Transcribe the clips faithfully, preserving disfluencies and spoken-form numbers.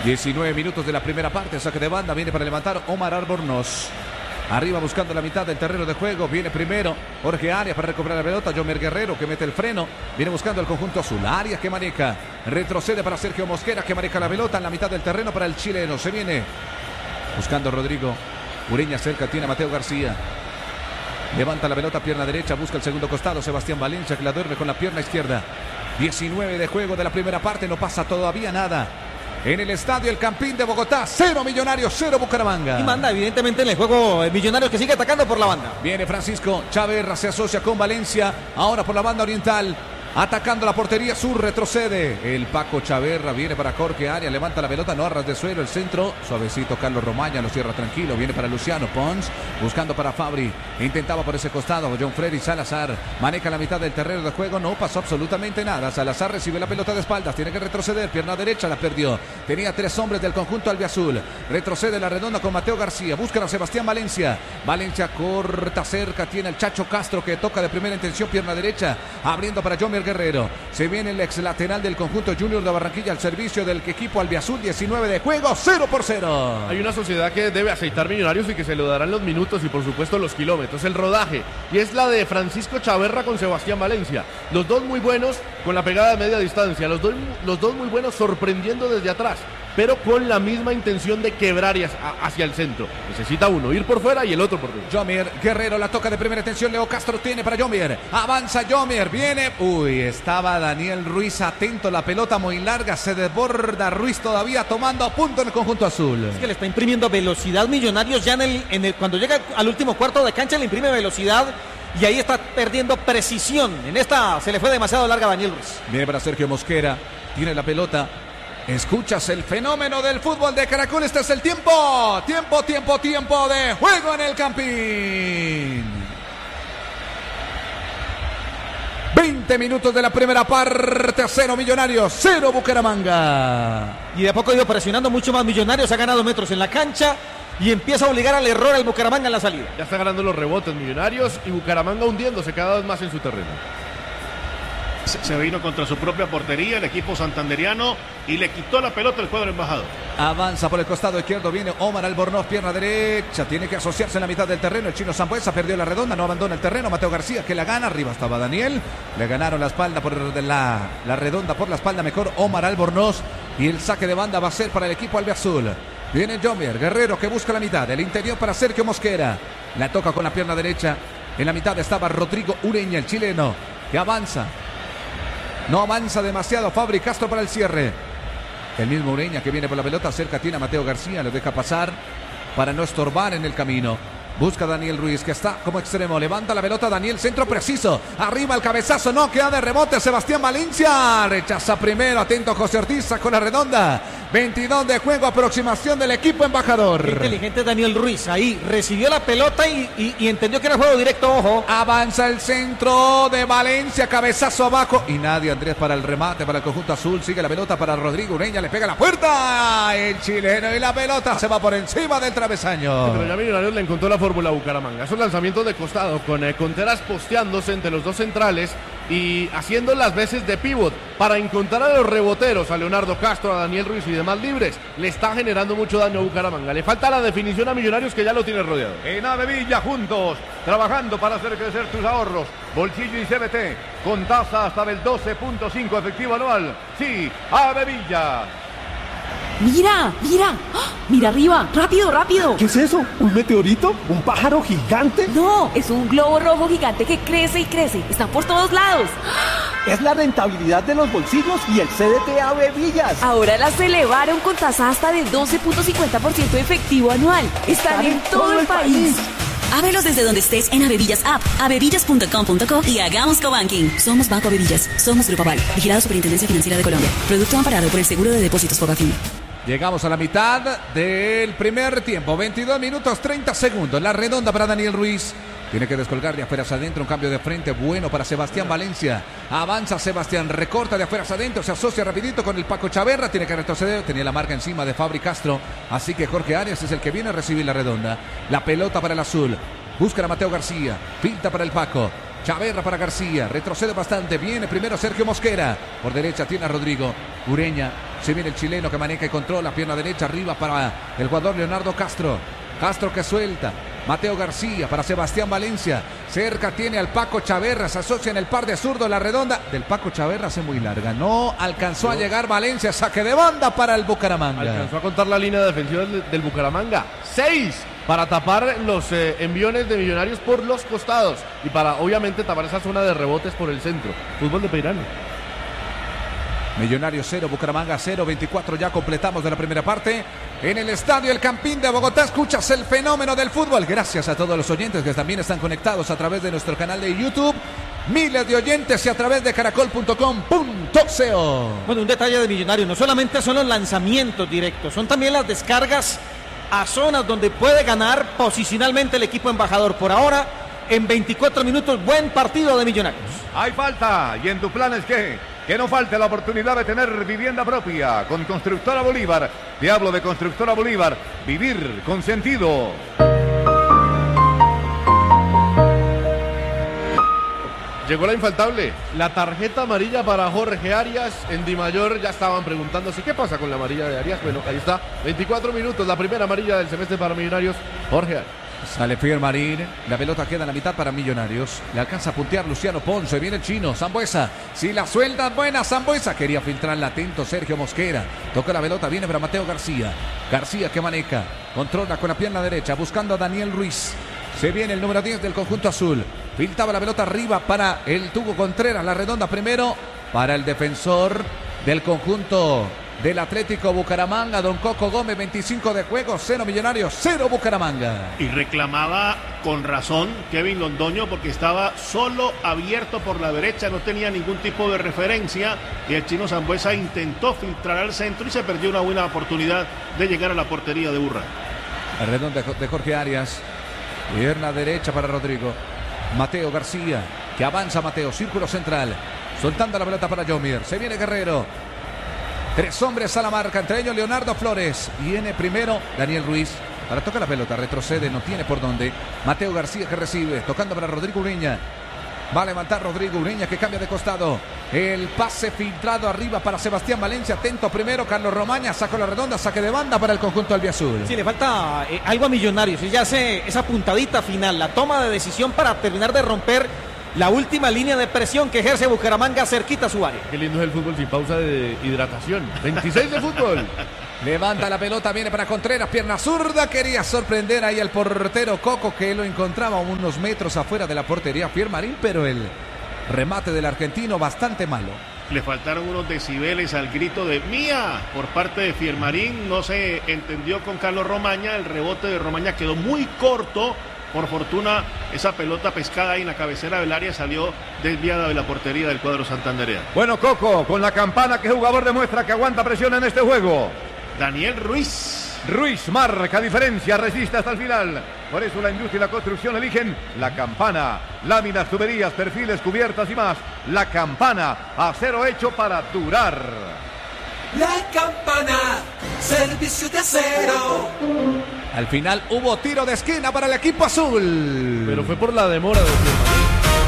diecinueve minutos de la primera parte, saque de banda, viene para levantar Omar Albornoz. Arriba buscando la mitad del terreno de juego, viene primero Jorge Arias para recuperar la pelota, Jomer Guerrero que mete el freno, viene buscando el conjunto azul, Arias que maneja, retrocede para Sergio Mosquera que maneja la pelota en la mitad del terreno para el chileno, se viene buscando Rodrigo Ureña, cerca tiene a Mateo García, levanta la pelota, pierna derecha, busca el segundo costado, Sebastián Valencia que la duerme con la pierna izquierda. diecinueve de juego de la primera parte, no pasa todavía nada. En el estadio El Campín de Bogotá, cero Millonarios, cero Bucaramanga. Y manda evidentemente en el juego el Millonarios que sigue atacando por la banda. Viene Francisco Chaverra, se asocia con Valencia, ahora por la banda oriental. Atacando la portería sur, retrocede. El Paco Chaverra viene para Jorge Arias, levanta la pelota, no arras de suelo, el centro, suavecito Carlos Romaña, lo cierra tranquilo, viene para Luciano Pons, buscando para Fabri, intentaba por ese costado, John Freddy Salazar, maneja la mitad del terreno de juego, no pasó absolutamente nada, Salazar recibe la pelota de espaldas, tiene que retroceder, pierna derecha, la perdió, tenía tres hombres del conjunto albiazul, retrocede la redonda con Mateo García, buscan a Sebastián Valencia, Valencia corta cerca, tiene el Chacho Castro que toca de primera intención, pierna derecha, abriendo para Jomer Guerrero, se viene el ex lateral del conjunto Junior de Barranquilla al servicio del equipo albiazul, diecinueve de juego, cero por cero. Hay una sociedad que debe aceitar Millonarios y que se lo darán los minutos y por supuesto los kilómetros, el rodaje, y es la de Francisco Chaverra con Sebastián Valencia, los dos muy buenos con la pegada de media distancia, los dos, los dos muy buenos sorprendiendo desde atrás, pero con la misma intención de quebrar hacia el centro. Necesita uno ir por fuera y el otro por dentro. Jomer Guerrero, la toca de primera intención, Leo Castro tiene para Jomer, avanza Jomer, viene, uy, estaba Daniel Ruiz atento, la pelota muy larga, se desborda Ruiz todavía tomando punto en el conjunto azul. Es que le está imprimiendo velocidad Millonarios ya en el, en el cuando llega al último cuarto de cancha le imprime velocidad. Y ahí está perdiendo precisión. En esta se le fue demasiado larga a Daniel Ruiz. Viene para Sergio Mosquera, tiene la pelota. Escuchas el fenómeno del fútbol de Caracol. Este es el tiempo. Tiempo, tiempo, tiempo de juego en el Campín. veinte minutos de la primera parte. Cero Millonarios, cero Bucaramanga. Y de a poco ha ido presionando mucho más Millonarios. Ha ganado metros en la cancha. Y empieza a obligar al error al Bucaramanga en la salida. Ya está ganando los rebotes Millonarios y Bucaramanga hundiéndose cada vez más en su terreno. Se vino contra su propia portería el equipo santanderiano y le quitó la pelota al cuadro embajador. Avanza por el costado izquierdo, viene Omar Albornoz, pierna derecha, tiene que asociarse en la mitad del terreno, el chino Sambuesa perdió la redonda, no abandona el terreno, Mateo García que la gana, arriba estaba Daniel, le ganaron la espalda por la, la redonda por la espalda, mejor Omar Albornoz, y el saque de banda va a ser para el equipo albiazul. Viene Jomer Guerrero que busca la mitad, el interior para Sergio Mosquera, la toca con la pierna derecha, en la mitad estaba Rodrigo Ureña, el chileno, que avanza. No avanza demasiado Fabri Castro para el cierre. El mismo Ureña que viene por la pelota. Cerca tiene a Mateo García. Lo deja pasar para no estorbar en el camino. Busca a Daniel Ruiz que está como extremo. Levanta la pelota Daniel. Centro preciso. Arriba el cabezazo. No queda de rebote. Sebastián Valencia. Rechaza primero. Atento José Ortiz. Con la redonda. veintidós de juego. Aproximación del equipo embajador. Qué inteligente Daniel Ruiz. Ahí recibió la pelota y, y, y entendió que era juego directo. Ojo. Avanza el centro de Valencia. Cabezazo abajo. Y nadie Andrés para el remate para el conjunto azul. Sigue la pelota para Rodrigo Ureña. Le pega la puerta. El chileno y la pelota se va por encima del travesaño. Pero ya Millonarios le encontró la fórmula a Bucaramanga. Esos lanzamientos de costado con eh, Conteras posteándose entre los dos centrales y haciendo las veces de pívot para encontrar a los reboteros, a Leonardo Castro, a Daniel Ruiz y demás libres, le está generando mucho daño a Bucaramanga. Le falta la definición a Millonarios que ya lo tiene rodeado. En Avevilla juntos, trabajando para hacer crecer tus ahorros. Bolsillo y C B T con tasa hasta del doce punto cinco efectivo anual. Sí, Avevilla. Mira, mira, ¡ah! Mira arriba, rápido, rápido. ¿Qué es eso? ¿Un meteorito? ¿Un pájaro gigante? No, es un globo rojo gigante que crece y crece. Están por todos lados. Es la rentabilidad de los bolsillos y el C D T Avevillas. Ahora las elevaron con tasa hasta del doce punto cincuenta por ciento efectivo anual. Están, Están en, en todo, todo el país. país. Ábrelos desde donde estés en Avevillas App, avevillas punto com punto co y hagamos cobanking. Somos Banco Avevillas, somos Grupo Aval, vigilado Superintendencia Financiera de Colombia. Producto amparado por el Seguro de Depósitos Fogafín. Llegamos a la mitad del primer tiempo, veintidós minutos treinta segundos. La redonda para Daniel Ruiz. Tiene que descolgar de afuera hacia adentro, un cambio de frente bueno para Sebastián Valencia. Avanza Sebastián, recorta de afuera hacia adentro, se asocia rapidito con el Paco Chaverra, tiene que retroceder, tenía la marca encima de Fabri Castro, así que Jorge Arias es el que viene a recibir la redonda. La pelota para el azul, busca a Mateo García, pinta para el Paco. Chaverra para García, retrocede bastante, viene primero Sergio Mosquera, por derecha tiene a Rodrigo Ureña, Se viene el chileno que maneja y controla. Pierna derecha arriba para el jugador Leonardo Castro. Castro que suelta. Mateo García para Sebastián Valencia. Cerca tiene al Paco Chaverra. Se asocia en el par de zurdo. La redonda del Paco Chaverra hace muy larga. No alcanzó a llegar Valencia. Saque de banda para el Bucaramanga. Alcanzó a contar la línea defensiva del, del Bucaramanga. Seis para tapar los eh, enviones de Millonarios por los costados. Y para obviamente tapar esa zona de rebotes por el centro. Fútbol de Peirano. Millonarios cero, Bucaramanga cero, veinticuatro ya completamos de la primera parte. En el estadio El Campín de Bogotá escuchas el fenómeno del fútbol. Gracias a todos los oyentes que también están conectados a través de nuestro canal de YouTube. Miles de oyentes y a través de caracol punto com punto co. Bueno, un detalle de Millonarios, no solamente son los lanzamientos directos, son también las descargas a zonas donde puede ganar posicionalmente el equipo embajador. Por ahora, en veinticuatro minutos, buen partido de Millonarios. Hay falta. ¿Y en tu plan es qué? Que no falte la oportunidad de tener vivienda propia con Constructora Bolívar. Te hablo de Constructora Bolívar. Vivir con sentido. Llegó la infaltable, la tarjeta amarilla para Jorge Arias. En Di Mayor ya estaban preguntándose qué pasa con la amarilla de Arias. Bueno, ahí está, veinticuatro minutos, la primera amarilla del semestre para Millonarios. Jorge Arias. Sale Fiermarín, la pelota queda en la mitad para Millonarios. Le alcanza a puntear Luciano Ponce, viene el chino, Sambuesa. Si la suelta, buena Sambuesa. Quería filtrarla, atento Sergio Mosquera. Toca la pelota, viene para Mateo García. García que maneja, controla con la pierna derecha, buscando a Daniel Ruiz. Se viene el número diez del conjunto azul. Filtraba la pelota arriba para el Tubo Contreras, la redonda primero para el defensor del conjunto del Atlético Bucaramanga, don Coco Gómez. Veinticinco de juego, cero Millonarios, cero Bucaramanga. Y reclamaba con razón Kevin Londoño porque estaba solo abierto por la derecha, no tenía ningún tipo de referencia y el chino Sambuesa intentó filtrar al centro y se perdió una buena oportunidad de llegar a la portería de Urra. El redonda de Jorge Arias, pierna derecha para Rodrigo. Mateo García, que avanza Mateo, círculo central, soltando la pelota para Yomir. Se viene Guerrero. Tres hombres a la marca, entre ellos Leonardo Flores. Viene primero Daniel Ruiz. Para tocar la pelota, retrocede, no tiene por dónde. Mateo García que recibe, tocando para Rodrigo Ureña. Va a levantar Rodrigo Ureña que cambia de costado. El pase filtrado arriba para Sebastián Valencia. Atento primero Carlos Romaña, sacó la redonda, saque de banda para el conjunto albiazul. Sí, le falta eh, algo a Millonarios. Y ya hace esa puntadita final, la toma de decisión para terminar de romper la última línea de presión que ejerce Bucaramanga cerquita a su área. Qué lindo es el fútbol sin pausa de hidratación. veintiséis de fútbol. Levanta la pelota, viene para Contreras, pierna zurda. Quería sorprender ahí al portero Coco, que lo encontraba unos metros afuera de la portería Fiermarín, pero el remate del argentino bastante malo. Le faltaron unos decibeles al grito de Mía por parte de Fiermarín. No se entendió con Carlos Romaña. El rebote de Romaña quedó muy corto. Por fortuna, esa pelota pescada ahí en la cabecera del área salió desviada de la portería del cuadro santandereano. Bueno, Coco, con la campana, ¿qué jugador demuestra que aguanta presión en este juego? Daniel Ruiz. Ruiz marca diferencia, resiste hasta el final. Por eso la industria y la construcción eligen la campana. Láminas, tuberías, perfiles, cubiertas y más. La campana, acero hecho para durar. La campana, servicio de acero. Al final hubo tiro de esquina para el equipo azul. Pero fue por la demora de Fiermarín.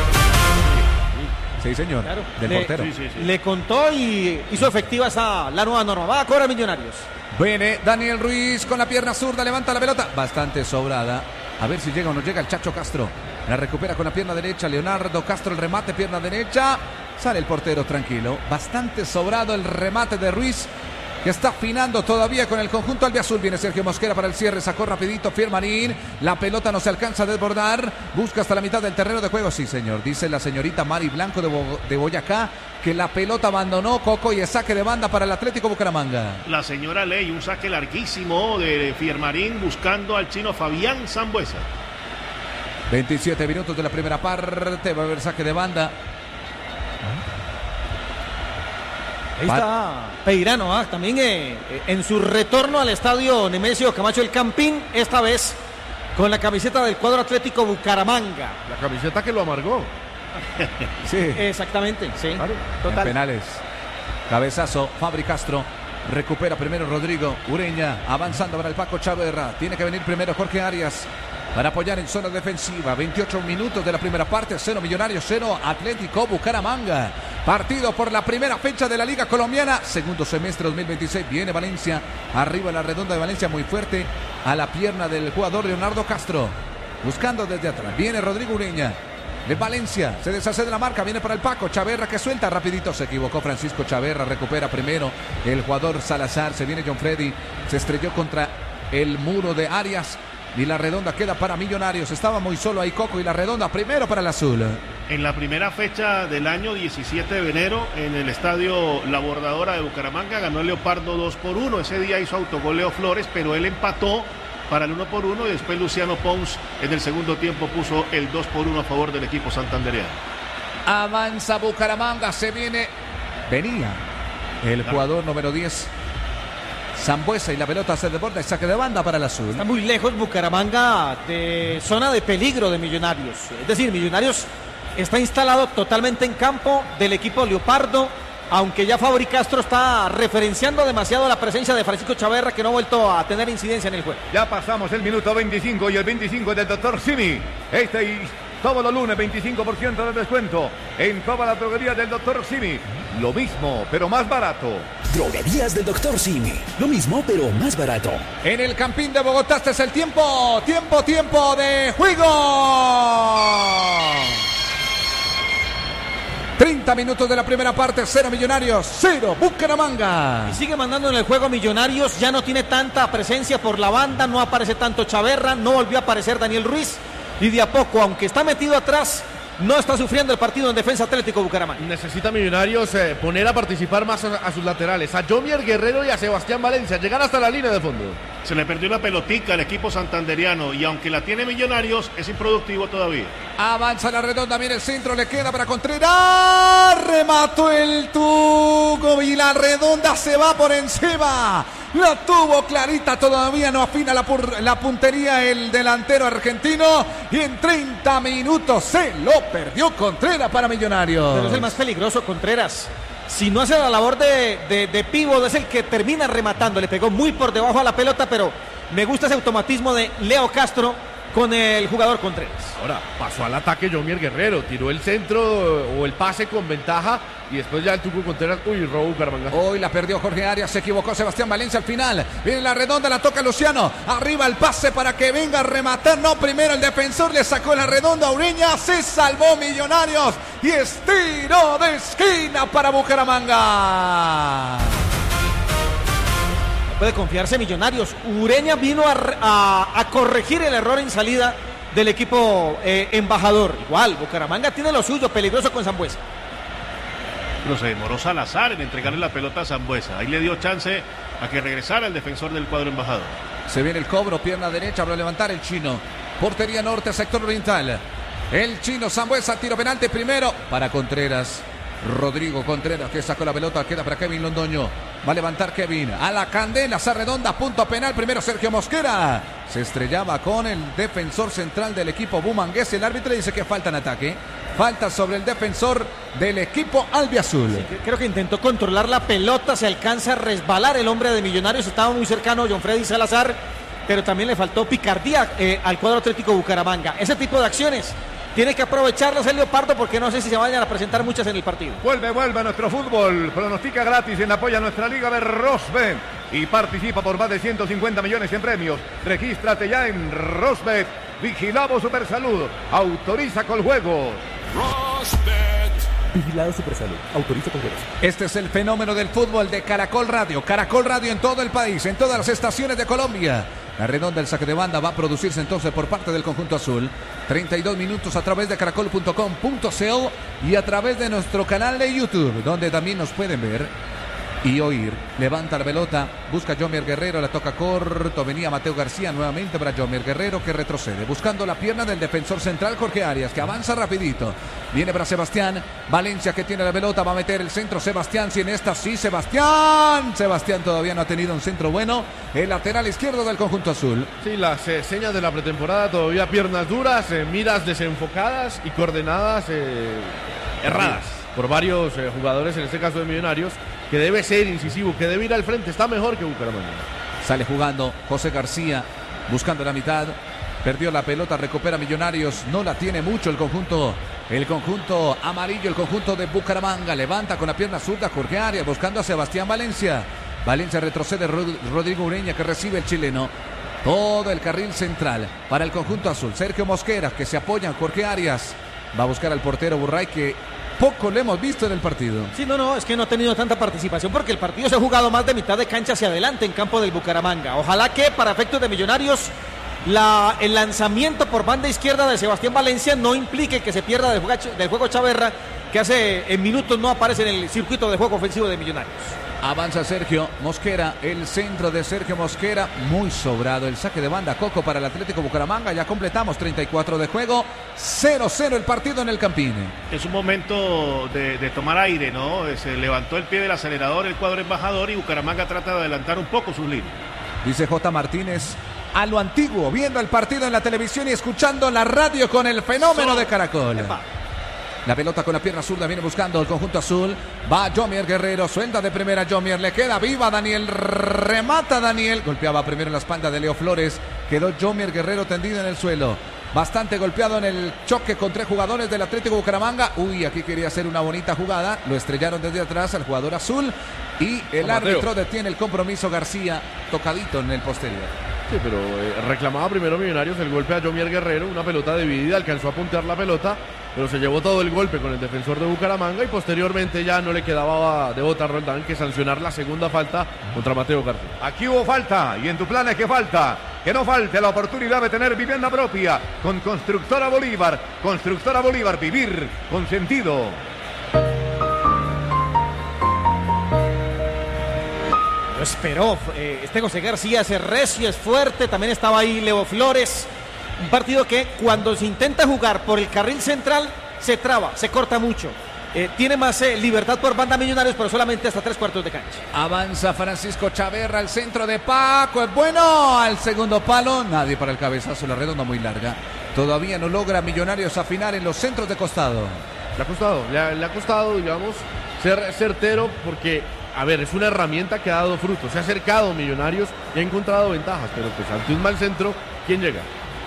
Sí, señor, claro. Del le, portero. Sí, sí, sí. Le contó y hizo efectiva esa, la nueva norma. Va a cobrar Millonarios. Viene Daniel Ruiz con la pierna zurda, levanta la pelota. Bastante sobrada. A ver si llega o no llega el Chacho Castro. La recupera con la pierna derecha. Leonardo Castro, el remate, pierna derecha. Sale el portero tranquilo. Bastante sobrado el remate de Ruiz, que está afinando todavía con el conjunto albiazul. Viene Sergio Mosquera para el cierre, sacó rapidito Fiermarín. La pelota no se alcanza a desbordar. Busca hasta la mitad del terreno de juego. Sí, señor. Dice la señorita Mari Blanco de, Bo de Boyacá que la pelota abandonó Coco y es saque de banda para el Atlético Bucaramanga. La señora Ley, un saque larguísimo de Fiermarín buscando al chino Fabián Sambuesa. veintisiete minutos de la primera parte. Va a haber saque de banda. Ahí está Peirano, ¿ah? También eh, en su retorno al estadio Nemesio Camacho El Campín, esta vez con la camiseta del cuadro Atlético Bucaramanga. La camiseta que lo amargó. Sí. Exactamente, sí. Claro. Total. En penales. Cabezazo, Fabri Castro. Recupera primero Rodrigo Ureña, avanzando para el Paco Chaverra. Tiene que venir primero Jorge Arias. para apoyar en zona defensiva. veintiocho minutos de la primera parte, cero Millonarios, cero Atlético Bucaramanga. Partido por la primera fecha de la Liga Colombiana, segundo semestre dos mil veintiséis. Viene Valencia, arriba la redonda de Valencia, muy fuerte a la pierna del jugador Leonardo Castro. Buscando desde atrás, viene Rodrigo Ureña. De Valencia, se deshace de la marca, viene para el Paco, Chaverra que suelta rapidito, se equivocó Francisco Chaverra, recupera primero el jugador Salazar, se viene John Freddy, se estrelló contra el muro de Arias y la redonda queda para Millonarios, estaba muy solo ahí Coco y la redonda primero para el azul. En la primera fecha del año diecisiete de enero, en el estadio La Bordadora de Bucaramanga, ganó el Leopardo dos por uno, ese día hizo autogol Leo Flores, pero él empató para el uno por uno y después Luciano Pons en el segundo tiempo puso el dos por uno a favor del equipo santandereano. Avanza Bucaramanga, se viene, venía el jugador número diez, Sambuesa, y la pelota se desborda y saque de banda para el azul. Está muy lejos Bucaramanga de zona de peligro de Millonarios, es decir, Millonarios está instalado totalmente en campo del equipo Leopardo, aunque ya Fabri Castro está referenciando demasiado la presencia de Francisco Chaverra, que no ha vuelto a tener incidencia en el juego. Ya pasamos el minuto veinticinco y el veinticinco del doctor Simi. Este y todos los lunes veinticinco por ciento de descuento en toda la droguería del doctor Simi. Lo mismo, pero más barato. Droguerías del doctor Simi. Lo mismo, pero más barato. En el Campín de Bogotá, este es el tiempo, tiempo, tiempo de juego. treinta minutos de la primera parte, cero Millonarios, cero Bucaramanga. Y sigue mandando en el juego Millonarios, ya no tiene tanta presencia por la banda, no aparece tanto Chaverra, no volvió a aparecer Daniel Ruiz. Y de a poco, aunque está metido atrás, no está sufriendo el partido en defensa Atlético Bucaramanga. Necesita Millonarios eh, poner a participar más a, a sus laterales, a Jomier Guerrero y a Sebastián Valencia, llegar hasta la línea de fondo. Se le perdió una pelotica al equipo santanderiano y aunque la tiene Millonarios, es improductivo todavía. Avanza la redonda, viene el centro, le queda para Contreras. Remató el Tuco y la redonda se va por encima. La tuvo clarita, todavía no afina la, la puntería el delantero argentino. Y en treinta minutos se lo perdió Contreras para Millonarios. Pero es el más peligroso Contreras. Si no hace la labor de, de, de pívot, es el que termina rematando. Le pegó muy por debajo a la pelota, pero me gusta ese automatismo de Leo Castro con el jugador Contreras. Ahora pasó al ataque Jomier Guerrero, tiró el centro o el pase con ventaja y después ya el Tuco Contreras, uy, robó Bucaramanga. Hoy la perdió Jorge Arias, se equivocó Sebastián Valencia al final. Viene la redonda, la toca Luciano. Arriba el pase para que venga a rematar. No, primero el defensor le sacó la redonda a Ureña. Se salvó Millonarios y es tiro de esquina para Bucaramanga. Puede confiarse Millonarios. Ureña vino a, a, a corregir el error en salida del equipo eh, embajador. Igual, Bucaramanga tiene lo suyo, peligroso con Sambuesa. Pero se demoró Salazar en entregarle la pelota a Sambuesa. Ahí le dio chance a que regresara el defensor del cuadro embajador. Se viene el cobro, pierna derecha para levantar el chino. Portería norte, sector oriental. El chino Sambuesa, tiro penalti primero para Contreras. Rodrigo Contreras que sacó la pelota, queda para Kevin Londoño. Va a levantar Kevin a la candela, se redonda, punto penal. Primero Sergio Mosquera. Se estrellaba con el defensor central del equipo bumangués. El árbitro le dice que falta en ataque. Falta sobre el defensor del equipo albiazul. Sí, creo que intentó controlar la pelota, se alcanza a resbalar el hombre de Millonarios. Estaba muy cercano John Freddy Salazar, pero también le faltó picardía eh, al cuadro Atlético Bucaramanga. Ese tipo de acciones tiene que aprovecharlas el Leopardo porque no sé si se vayan a presentar muchas en el partido. Vuelve, vuelve a nuestro fútbol. Pronostica gratis en apoyo a nuestra liga de Rosbet y participa por más de ciento cincuenta millones en premios. Regístrate ya en Rosbet. Vigilamos Supersalud. Autoriza con juegos. Rosbet. Vigilado Supersalud. Autoriza con juegos. Este es el fenómeno del fútbol de Caracol Radio. Caracol Radio en todo el país, en todas las estaciones de Colombia. La redonda, el saque de banda va a producirse entonces por parte del conjunto azul. treinta y dos minutos a través de caracol punto com punto co y a través de nuestro canal de YouTube, donde también nos pueden ver y oír. Levanta la pelota, busca a Jomier Guerrero, la toca corto, venía Mateo García nuevamente para Jomier Guerrero que retrocede, buscando la pierna del defensor central Jorge Arias, que avanza rapidito. Viene para Sebastián Valencia que tiene la pelota, va a meter el centro Sebastián, si en esta sí, Sebastián. Sebastián todavía no ha tenido un centro bueno, el lateral izquierdo del conjunto azul. Sí, las eh, señas de la pretemporada, todavía piernas duras, eh, miras desenfocadas y coordenadas eh, erradas por varios eh, jugadores, en este caso de Millonarios, que debe ser incisivo, que debe ir al frente, está mejor que Bucaramanga. Sale jugando José García, buscando la mitad. Perdió la pelota, recupera Millonarios, no la tiene mucho el conjunto, el conjunto amarillo, el conjunto de Bucaramanga. Levanta con la pierna zurda Jorge Arias buscando a Sebastián Valencia. Valencia retrocede, Rod- Rodrigo Ureña que recibe el chileno. Todo el carril central para el conjunto azul. Sergio Mosquera que se apoya en Jorge Arias. Va a buscar al portero Burray que poco le hemos visto en el partido. Sí, no, no, es que no ha tenido tanta participación porque el partido se ha jugado más de mitad de cancha hacia adelante en campo del Bucaramanga. Ojalá que para efectos de Millonarios la, el lanzamiento por banda izquierda de Sebastián Valencia no implique que se pierda del juego, del juego Chaverra, que hace en minutos no aparece en el circuito de juego ofensivo de Millonarios. Avanza Sergio Mosquera, el centro de Sergio Mosquera, muy sobrado. El saque de banda Coco para el Atlético Bucaramanga. Ya completamos treinta y cuatro de juego. cero cero el partido en el Campín. Es un momento de, de tomar aire, ¿no? Se levantó el pie del acelerador, el cuadro embajador, y Bucaramanga trata de adelantar un poco sus líneas. Dice J. Martínez, a lo antiguo, viendo el partido en la televisión y escuchando la radio con el fenómeno de Caracol. Epa. La pelota con la pierna zurda viene buscando el conjunto azul. Va Jomier Guerrero, suelta de primera Jomier, le queda viva Daniel, remata Daniel. Golpeaba primero en la espalda de Leo Flores. Quedó Jomier Guerrero tendido en el suelo. Bastante golpeado en el choque con tres jugadores del Atlético Bucaramanga. Uy, aquí quería hacer una bonita jugada. Lo estrellaron desde atrás al jugador azul. Y el árbitro detiene el compromiso. García tocadito en el posterior. Sí, pero eh, reclamaba primero Millonarios el golpe a Jomier Guerrero. Una pelota dividida, alcanzó a puntear la pelota, pero se llevó todo el golpe con el defensor de Bucaramanga y posteriormente ya no le quedaba de Bota Roldán que sancionar la segunda falta contra Mateo García. Aquí hubo falta y en tu plan es que falta. Que no falte la oportunidad de tener vivienda propia con Constructora Bolívar. Constructora Bolívar, vivir con sentido. Lo esperó, eh, este José García es recio, es fuerte, también estaba ahí Leo Flores. Un partido que cuando se intenta jugar por el carril central se traba, se corta mucho. Eh, tiene más eh, libertad por banda Millonarios, pero solamente hasta tres cuartos de cancha. Avanza Francisco Chaverra, al centro de Paco, es bueno, al segundo palo, nadie para el cabezazo, la redonda muy larga. Todavía no logra Millonarios afinar en los centros de costado. Le ha costado, le ha, le ha costado, digamos, ser certero porque, a ver, es una herramienta que ha dado frutos. Se ha acercado Millonarios y ha encontrado ventajas, pero pues ante un mal centro, ¿quién llega?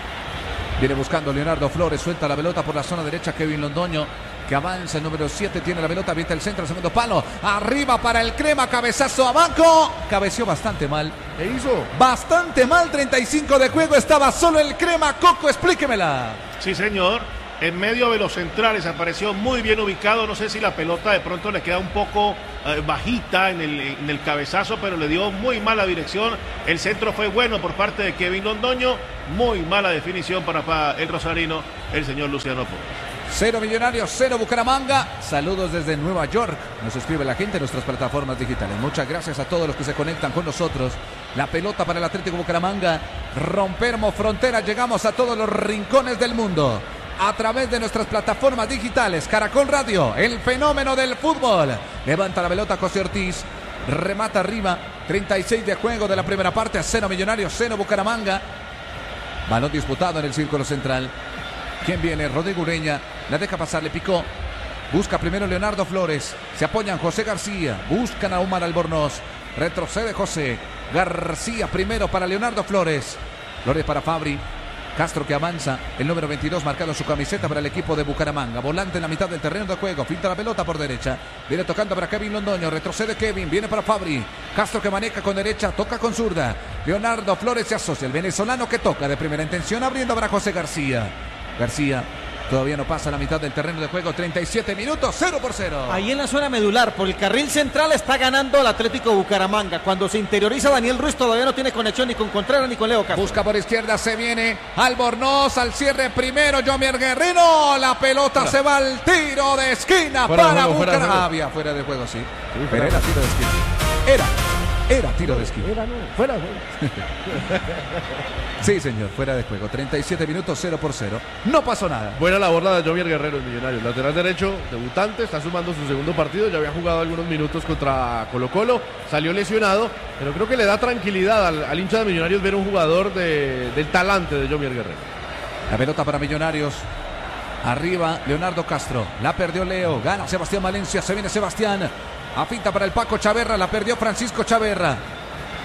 Viene buscando Leonardo Flores, suelta la pelota por la zona derecha, Kevin Londoño, que avanza, el número siete, tiene la pelota, avienta el centro, segundo palo, arriba para el Crema, cabezazo a banco, cabeció bastante mal. ¿Qué hizo? Bastante mal, treinta y cinco de juego, estaba solo el Crema. Coco, explíquemela. Sí, señor. En medio de los centrales apareció muy bien ubicado. No sé si la pelota de pronto le queda un poco eh, bajita en el, en el cabezazo, pero le dio muy mala dirección. El centro fue bueno por parte de Kevin Londoño. Muy mala definición para, para el rosarino, el señor Luciano Pérez. Cero Millonarios, cero Bucaramanga. Saludos desde Nueva York. Nos escribe la gente en nuestras plataformas digitales. Muchas gracias a todos los que se conectan con nosotros. La pelota para el Atlético Bucaramanga. Rompemos fronteras, llegamos a todos los rincones del mundo. A través de nuestras plataformas digitales. Caracol Radio, el fenómeno del fútbol. Levanta la pelota José Ortiz. Remata arriba. treinta y seis de juego de la primera parte. A cero Millonarios, cero Bucaramanga. Balón disputado en el círculo central. ¿Quién viene? Rodrigo Ureña. La deja pasar, le picó. Busca primero Leonardo Flores. Se apoyan José García. Buscan a Omar Albornoz. Retrocede José. García primero para Leonardo Flores. Flores para Fabri. Castro que avanza, el número veintidós marcado en su camiseta para el equipo de Bucaramanga. Volante en la mitad del terreno de juego, finta la pelota por derecha. Viene tocando para Kevin Londoño, retrocede Kevin, viene para Fabri. Castro que maneja con derecha, toca con zurda. Leonardo Flores se asocia, el venezolano que toca de primera intención, abriendo para José García. García todavía no pasa la mitad del terreno de juego, treinta y siete minutos, cero por cero. Ahí en la zona medular, por el carril central está ganando el Atlético Bucaramanga. Cuando se interioriza Daniel Ruiz todavía no tiene conexión ni con Contreras ni con Leo Castro. Busca por izquierda, se viene Albornoz al cierre primero, Jomier Guerrero. La pelota se va al tiro de esquina fuera para juego, Bucaramanga. fuera Había fuera de juego, sí. sí Pero era tiro de esquina. Era. Era tiro de esquina. Era no, fuera de juego. Sí, señor, fuera de juego. treinta y siete minutos, cero por cero. No pasó nada. Buena labor la de Jomier Guerrero, el Millonarios. Lateral derecho, debutante, está sumando su segundo partido. Ya había jugado algunos minutos contra Colo Colo. Salió lesionado, pero creo que le da tranquilidad al, al hincha de Millonarios ver un jugador de, del talante de Jomier Guerrero. La pelota para Millonarios. Arriba, Leonardo Castro. La perdió Leo. Gana Sebastián Valencia. Se viene Sebastián. A finta para el Paco Chaverra. La perdió Francisco Chaverra.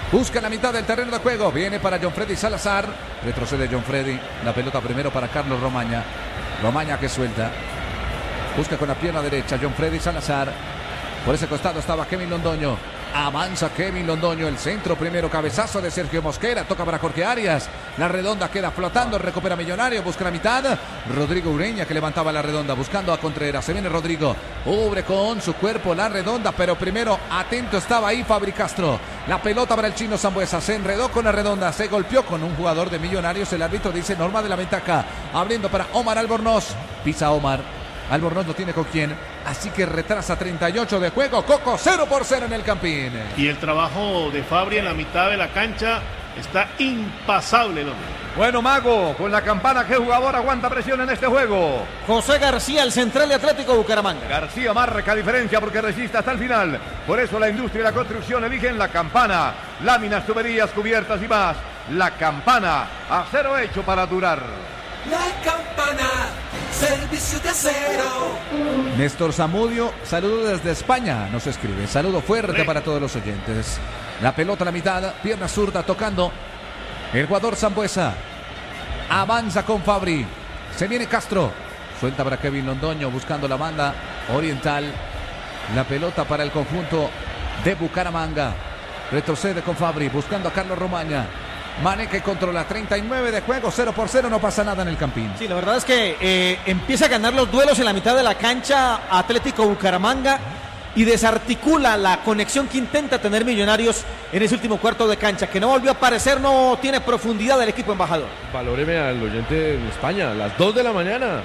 Busca la mitad del terreno de juego. Viene para John Freddy Salazar. Retrocede John Freddy. La pelota primero para Carlos Romaña. Romaña que suelta. Busca con la pierna derecha John Freddy Salazar. Por ese costado estaba Kevin Londoño. Avanza Kevin Londoño. El centro primero. Cabezazo de Sergio Mosquera. Toca para Jorge Arias. La redonda queda flotando. Recupera Millonario. Busca la mitad. Rodrigo Ureña que levantaba la redonda. Buscando a Contreras. Se viene Rodrigo. Cubre con su cuerpo la redonda. Pero primero atento estaba ahí Fabri Castro. La pelota para el chino Sambuesa. Se enredó con la redonda. Se golpeó con un jugador de Millonarios. El árbitro dice norma de la ventaja. Abriendo para Omar Albornoz. Pisa Omar. Albornoz no tiene con quién, así que retrasa treinta y ocho de juego. Coco cero por cero en el Campín. Y el trabajo de Fabri en la mitad de la cancha está impasable, el hombre. Bueno, Mago, con la campana, ¿qué jugador aguanta presión en este juego? José García, el central de Atlético Bucaramanga. García marca diferencia porque resiste hasta el final. Por eso la industria y la construcción eligen la campana. Láminas, tuberías, cubiertas y más. La campana, acero hecho para durar. La campana, servicio de acero. Néstor Zamudio, saludo desde España, nos escribe. Saludo fuerte para todos los oyentes. La pelota a la mitad, pierna zurda tocando. El jugador Sambuesa. Avanza con Fabri. Se viene Castro. Suelta para Kevin Londoño buscando la banda oriental. La pelota para el conjunto de Bucaramanga. Retrocede con Fabri buscando a Carlos Romaña. Mane que controla treinta y nueve de juego, cero por cero, no pasa nada en el Campín. Sí, la verdad es que eh, empieza a ganar los duelos en la mitad de la cancha Atlético Bucaramanga y desarticula la conexión que intenta tener Millonarios en ese último cuarto de cancha, que no volvió a aparecer, no tiene profundidad el equipo embajador. Valóreme al oyente en España, a las dos de la mañana.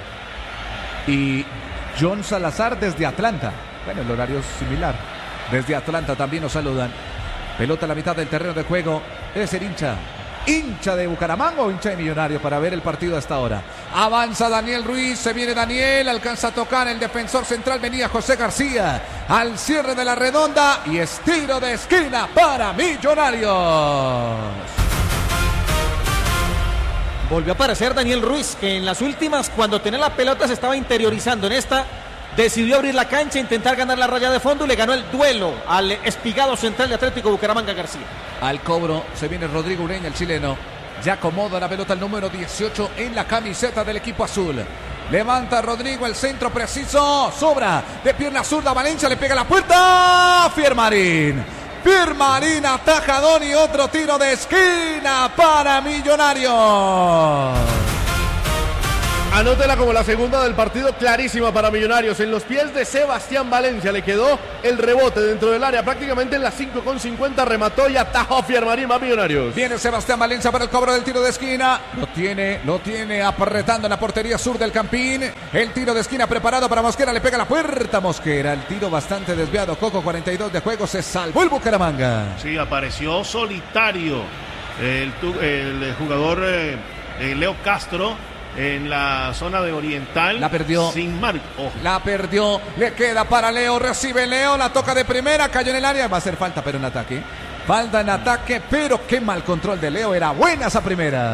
Y John Salazar desde Atlanta. Bueno, el horario es similar. Desde Atlanta también nos saludan. Pelota a la mitad del terreno de juego. Debe ser hincha. Hincha de Bucaramanga o hincha de Millonarios para ver el partido a esta hora. Avanza Daniel Ruiz, se viene Daniel, alcanza a tocar el defensor central, venía José García al cierre de la redonda y es tiro de esquina para Millonarios. Volvió a aparecer Daniel Ruiz, que en las últimas, cuando tenía la pelota, se estaba interiorizando. En esta decidió abrir la cancha, intentar ganar la raya de fondo y le ganó el duelo al espigado central de Atlético Bucaramanga García. Al cobro se viene Rodrigo Ureña, el chileno. Ya acomoda la pelota el número dieciocho en la camiseta del equipo azul. Levanta Rodrigo, el centro preciso. Sobra de pierna zurda. Valencia le pega la puerta. Fiermarín. Fiermarín atajadón y otro tiro de esquina para Millonarios. Anótela como la segunda del partido, clarísima para Millonarios. En los pies de Sebastián Valencia le quedó el rebote dentro del área. Prácticamente en las cinco con cincuenta remató y atajó Fiermarín más Millonarios. Viene Sebastián Valencia para el cobro del tiro de esquina. Lo tiene, lo tiene apretando en la portería sur del Campín. El tiro de esquina preparado para Mosquera. Le pega la puerta Mosquera. El tiro bastante desviado. Coco, cuarenta y dos de juego. Se salvó el Bucaramanga. Sí, apareció solitario el, el jugador eh, Leo Castro en la zona de Oriental. La perdió. Sin marco. Oh. La perdió. Le queda para Leo. Recibe Leo. La toca de primera. Cayó en el área. Va a hacer falta, pero en ataque. Falta en ataque, pero qué mal control de Leo. Era buena esa primera.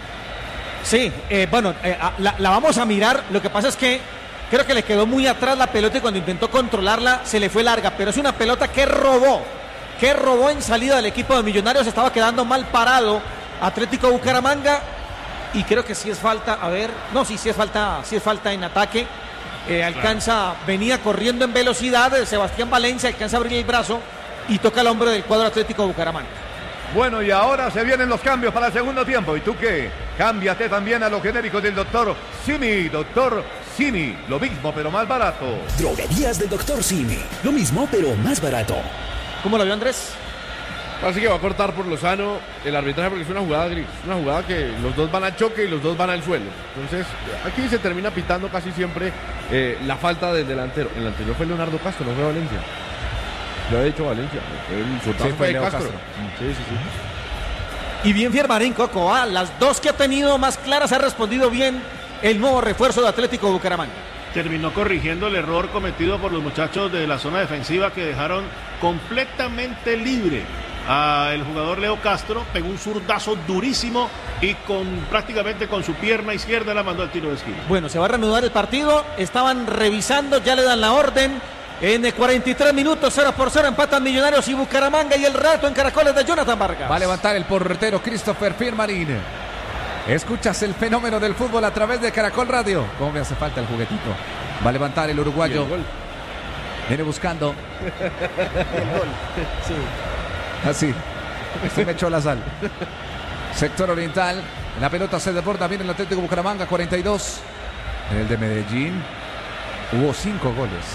Sí, eh, bueno, eh, la, la vamos a mirar. Lo que pasa es que creo que le quedó muy atrás la pelota y cuando intentó controlarla se le fue larga. Pero es una pelota que robó. Que robó en salida del equipo de Millonarios. Estaba quedando mal parado Atlético Bucaramanga. Y creo que sí es falta, a ver, no, sí, sí es falta, sí es falta en ataque. Eh, alcanza, claro. Venía corriendo en velocidad, Sebastián Valencia alcanza a abrir el brazo y toca el hombro del cuadro Atlético Bucaramanga. Bueno, y ahora se vienen los cambios para el segundo tiempo. ¿Y tú qué? Cámbiate también a los genéricos del doctor Simi. Doctor Simi, lo mismo pero más barato. Droguerías del doctor Simi, lo mismo pero más barato. ¿Cómo lo vio Andrés? Así que va a cortar por Lozano el arbitraje porque es una jugada gris, una jugada que los dos van al choque y los dos van al suelo. Entonces, aquí se termina pitando casi siempre eh, la falta del delantero. El anterior fue Leonardo Castro, no fue Valencia. Lo había dicho Valencia. El sí, fue de Castro. Castro. Sí, sí, sí. Y bien Fiermarín, Coco. ¿ah? Las dos que ha tenido más claras ha respondido bien el nuevo refuerzo de Atlético Bucaramanga. Terminó corrigiendo el error cometido por los muchachos de la zona defensiva que dejaron completamente libre a el jugador Leo Castro. Pegó un zurdazo durísimo y con prácticamente con su pierna izquierda la mandó al tiro de esquina. Bueno, se va a reanudar el partido. Estaban revisando, ya le dan la orden. En cuarenta y tres minutos, cero por cero, empatan Millonarios y Bucaramanga, y el rato en Caracoles de Jonathan Vargas. Va a levantar el portero Christopher Firmarín. Escuchas el fenómeno del fútbol a través de Caracol Radio. ¿Cómo me hace falta el juguetito? Va a levantar el uruguayo. El gol. Viene buscando. El gol. Sí. Así. Se me echó la sal. Sector oriental. La pelota se desborda. Viene el Atlético Bucaramanga, cuarenta y dos. En el de Medellín hubo cinco goles.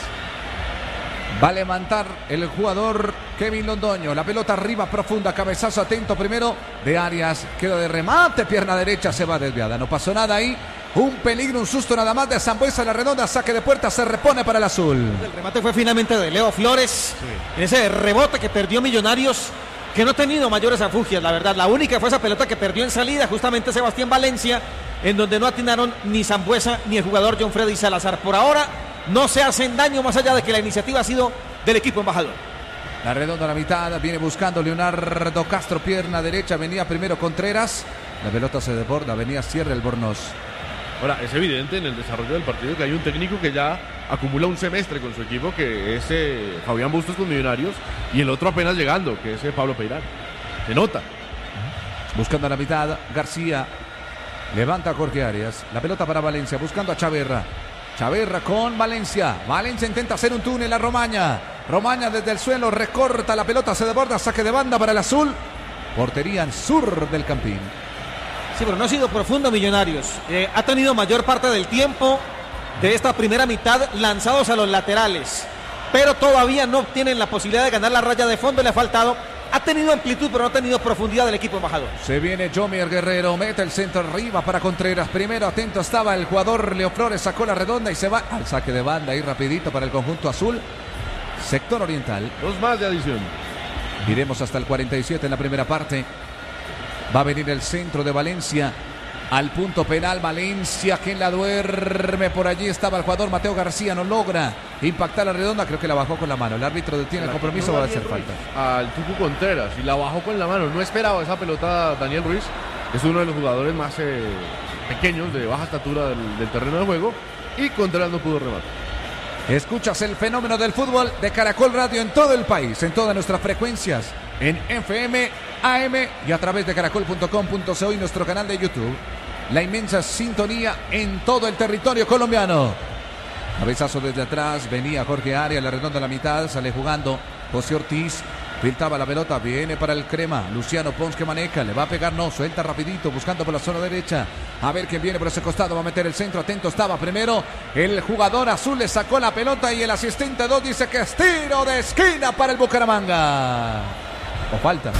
Va a levantar el jugador Kevin Londoño. La pelota arriba, profunda, cabezazo atento primero de Arias. Queda de remate, pierna derecha, se va desviada. No pasó nada ahí. Un peligro, un susto nada más de Sambueza. La redonda, saque de puerta, se repone para el azul. El remate fue finalmente de Leo Flores. Sí. En ese rebote que perdió Millonarios, que no ha tenido mayores afugias, la verdad. La única fue esa pelota que perdió en salida, justamente Sebastián Valencia, en donde no atinaron ni Sambueza ni el jugador John Freddy Salazar. Por ahora no se hacen daño, más allá de que la iniciativa ha sido del equipo embajador. La redonda a la mitad, viene buscando Leonardo Castro, pierna derecha, venía primero Contreras. La pelota se desborda, venía Sierra Albornoz. Ahora, es evidente en el desarrollo del partido que hay un técnico que ya acumula un semestre con su equipo, que es eh, Fabián Bustos con Millonarios, y el otro apenas llegando, que es eh, Pablo Peirán. Se nota. Buscando a la mitad, García levanta a Jorge Arias. La pelota para Valencia, buscando a Chaverra. Chaverra con Valencia. Valencia intenta hacer un túnel a Romaña. Romaña desde el suelo recorta la pelota, se desborda, saque de banda para el azul. Portería en sur del Campín. Sí, pero no ha sido profundo Millonarios. Eh, ha tenido mayor parte del tiempo de esta primera mitad lanzados a los laterales, pero todavía no tienen la posibilidad de ganar la raya de fondo. Le ha faltado. Ha tenido amplitud, pero no ha tenido profundidad del equipo embajador. Se viene Jomier Guerrero, mete el centro arriba para Contreras. Primero atento estaba el jugador Leo Flores, sacó la redonda y se va al saque de banda ahí rapidito para el conjunto azul. Sector oriental. Dos más de adición. Iremos hasta el cuarenta y siete en la primera parte. Va a venir el centro de Valencia al punto penal. Valencia, quien la duerme. Por allí estaba el jugador Mateo García, no logra impactar la redonda, creo que la bajó con la mano. El árbitro detiene el compromiso, va a hacer falta. Al Tucu Contreras y la bajó con la mano. No esperaba esa pelota Daniel Ruiz, que es uno de los jugadores más eh, pequeños, de baja estatura del, del terreno de juego, y Contreras no pudo rematar. Escuchas el fenómeno del fútbol de Caracol Radio en todo el país, en todas nuestras frecuencias, en F M, A M y a través de caracol punto com punto co y nuestro canal de YouTube. La inmensa sintonía en todo el territorio colombiano. Cabezazo desde atrás, venía Jorge Arias, la redonda a la mitad, sale jugando José Ortiz, filtraba la pelota, viene para el crema, Luciano Pons que maneja, le va a pegar, no, suelta rapidito, buscando por la zona derecha, a ver quién viene por ese costado, va a meter el centro, atento estaba primero, el jugador azul le sacó la pelota y el asistente dos dice que es tiro de esquina para el Bucaramanga. O falta.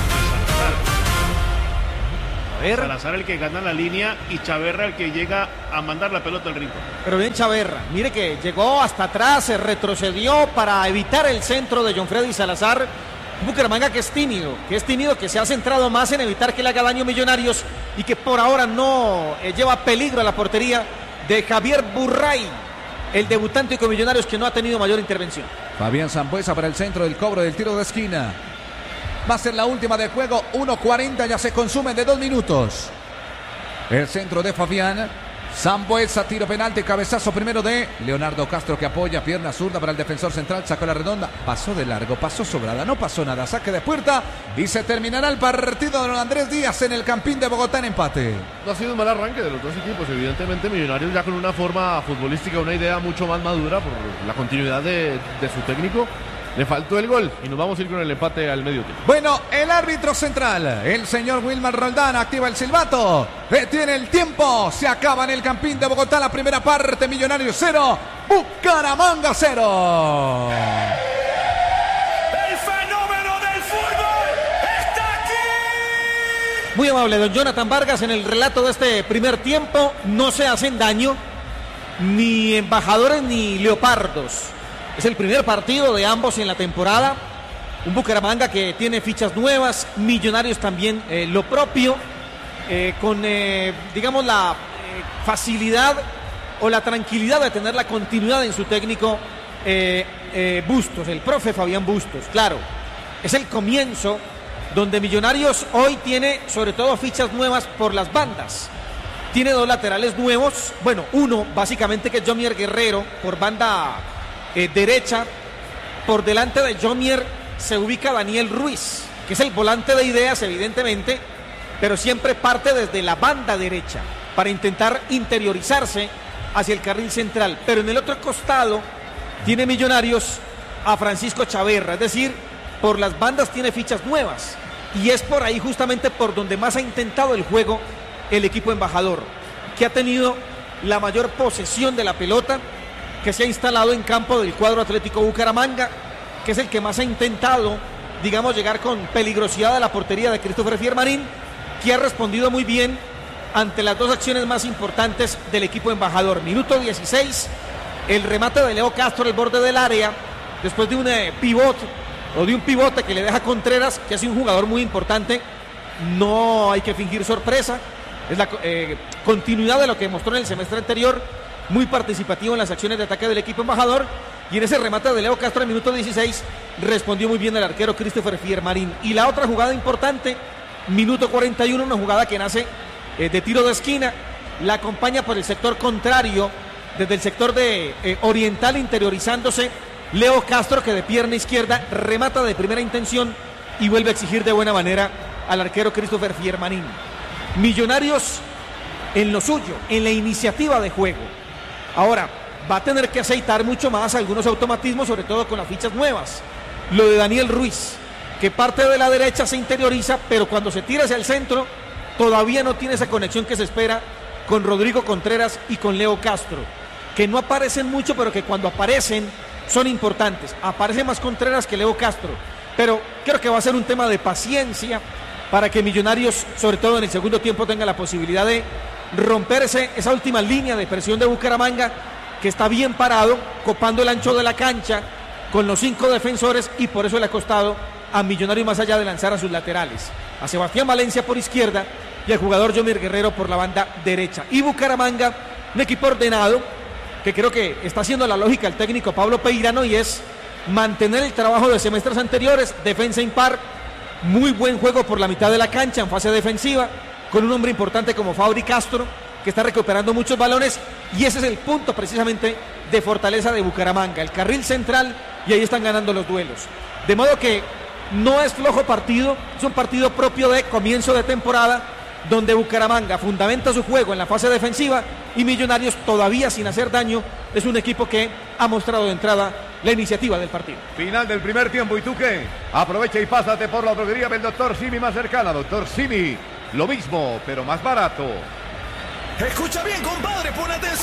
Salazar el que gana la línea y Chaverra el que llega a mandar la pelota al rincón. Pero bien Chaverra, mire que llegó hasta atrás, se retrocedió para evitar el centro de John Freddy Salazar. Bucaramanga que es tímido, que es tímido, que se ha centrado más en evitar que le haga daño Millonarios y que por ahora no eh, lleva peligro a la portería de Javier Burray, el debutante con Millonarios, que no ha tenido mayor intervención. Fabián Sambueza para el centro del cobro del tiro de esquina. Va a ser la última del juego, uno cuarenta, ya se consumen de dos minutos. El centro de Fabián Sambueza, tiro penalti, cabezazo primero de Leonardo Castro que apoya, pierna zurda para el defensor central, sacó la redonda, pasó de largo, pasó sobrada, no pasó nada, saque de puerta y se terminará el partido de don Andrés Díaz en el Campín de Bogotá en empate. No ha sido un mal arranque de los dos equipos, evidentemente Millonarios ya con una forma futbolística, una idea mucho más madura por la continuidad de, de su técnico. Le faltó el gol y nos vamos a ir con el empate al medio tiempo. Bueno, el árbitro central, el señor Wilmar Roldán, activa el silbato. Detiene el tiempo. Se acaba en el Campín de Bogotá la primera parte. Millonarios cero, Bucaramanga cero. El fenómeno del fútbol está aquí. Muy amable, don Jonathan Vargas, en el relato de este primer tiempo. No se hacen daño ni embajadores ni leopardos. Es el primer partido de ambos en la temporada. Un Bucaramanga que tiene fichas nuevas, Millonarios también eh, lo propio, eh, con, eh, digamos, la eh, facilidad o la tranquilidad de tener la continuidad en su técnico eh, eh, Bustos, el profe Fabián Bustos. Claro, es el comienzo donde Millonarios hoy tiene sobre todo fichas nuevas por las bandas. Tiene dos laterales nuevos, bueno, uno básicamente que es Jomier Guerrero por banda Eh, derecha, por delante de Jomier se ubica Daniel Ruiz, que es el volante de ideas, evidentemente, pero siempre parte desde la banda derecha para intentar interiorizarse hacia el carril central. Pero en el otro costado tiene Millonarios a Francisco Chaverra, es decir, por las bandas tiene fichas nuevas, y es por ahí justamente por donde más ha intentado el juego el equipo embajador, que ha tenido la mayor posesión de la pelota, que se ha instalado en campo del cuadro Atlético Bucaramanga, que es el que más ha intentado, digamos, llegar con peligrosidad a la portería de Christopher Fiermarín, que ha respondido muy bien ante las dos acciones más importantes del equipo embajador. Minuto dieciséis, el remate de Leo Castro al borde del área, después de un eh, pivot, o de un pivote que le deja Contreras, que ha sido un jugador muy importante. No hay que fingir sorpresa, es la eh, continuidad de lo que mostró en el semestre anterior, muy participativo en las acciones de ataque del equipo embajador, y en ese remate de Leo Castro en el minuto dieciséis respondió muy bien el arquero Christopher Fiermarín. Y la otra jugada importante, minuto cuarenta y uno, una jugada que nace eh, de tiro de esquina, la acompaña por el sector contrario, desde el sector de eh, oriental, interiorizándose Leo Castro, que de pierna izquierda remata de primera intención y vuelve a exigir de buena manera al arquero Christopher Fiermarín. Millonarios en lo suyo, en la iniciativa de juego. Ahora, va a tener que aceitar mucho más algunos automatismos, sobre todo con las fichas nuevas. Lo de Daniel Ruiz, que parte de la derecha se interioriza, pero cuando se tira hacia el centro, todavía no tiene esa conexión que se espera con Rodrigo Contreras y con Leo Castro, que no aparecen mucho, pero que cuando aparecen son importantes. Aparece más Contreras que Leo Castro, pero creo que va a ser un tema de paciencia para que Millonarios, sobre todo en el segundo tiempo, tenga la posibilidad de romper ese, esa última línea de presión de Bucaramanga, que está bien parado, copando el ancho de la cancha con los cinco defensores, y por eso le ha costado a Millonarios, más allá de lanzar a sus laterales, a Sebastián Valencia por izquierda y al jugador Jomier Guerrero por la banda derecha. Y Bucaramanga, un equipo ordenado, que creo que está haciendo la lógica el técnico Pablo Peirano, y es mantener el trabajo de semestres anteriores, defensa impar, muy buen juego por la mitad de la cancha en fase defensiva, con un hombre importante como Fabri Castro, que está recuperando muchos balones, y ese es el punto precisamente de fortaleza de Bucaramanga, el carril central, y ahí están ganando los duelos. De modo que no es flojo partido, es un partido propio de comienzo de temporada, donde Bucaramanga fundamenta su juego en la fase defensiva, y Millonarios, todavía sin hacer daño, es un equipo que ha mostrado de entrada la iniciativa del partido. Final del primer tiempo, ¿y tú qué? Aprovecha y pásate por la droguería del doctor Simi más cercana. doctor Simi, lo mismo, pero más barato. Escucha bien, compadre, pon atención.